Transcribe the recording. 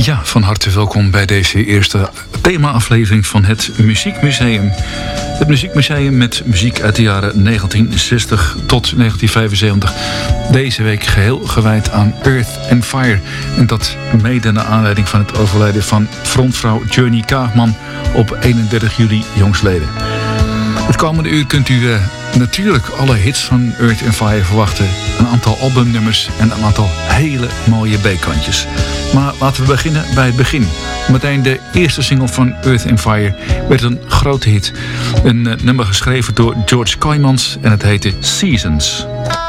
Ja, van harte welkom bij deze eerste thema-aflevering van het Muziekmuseum. Het Muziekmuseum met muziek uit de jaren 1960 tot 1975. Deze week geheel gewijd aan Earth and Fire. En dat mede naar aanleiding van het overlijden van frontvrouw Journey Kaagman op 31 juli jongstleden. Het komende uur kunt u natuurlijk alle hits van Earth and Fire verwachten. Een aantal albumnummers en een aantal hele mooie B-kantjes. Maar laten we beginnen bij het begin. Meteen de eerste single van Earth and Fire werd een grote hit. Een nummer geschreven door George Kooijmans en het heette Seasons.